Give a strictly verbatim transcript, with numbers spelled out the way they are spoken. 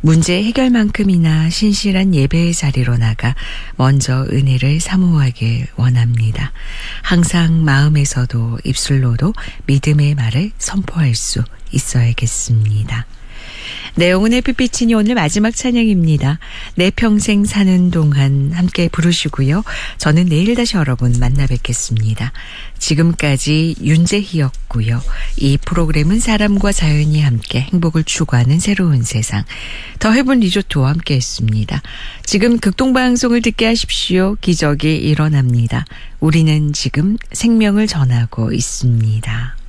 문제 해결만큼이나 신실한 예배의 자리로 나가 먼저 은혜를 사모하길 원합니다. 항상 마음에서도 입술로도 믿음의 말을 선포할 수 있어야겠습니다. 네, 영혼의 빛비치니 오늘 마지막 찬양입니다. 내 평생 사는 동안 함께 부르시고요. 저는 내일 다시 여러분 만나 뵙겠습니다. 지금까지 윤재희였고요. 이 프로그램은 사람과 자연이 함께 행복을 추구하는 새로운 세상 더 헤븐 리조트와 함께했습니다. 지금 극동방송을 듣게 하십시오. 기적이 일어납니다. 우리는 지금 생명을 전하고 있습니다.